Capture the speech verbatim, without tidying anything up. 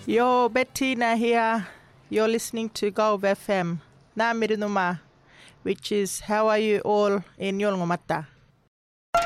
Yo, Bettina here. You're listening to Gulf F M. Namirunuma, which is how are you all in Yolngomata.